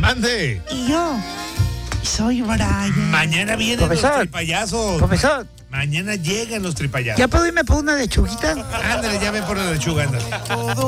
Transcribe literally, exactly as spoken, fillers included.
Mande. Y yo soy Brian. Mañana vienen Profesor. los tripayazos. Profesor, Mañana llegan los tripayazos. ¿ya puedo irme por una lechuguita? Ándale, ya ven por la lechuga, ándale.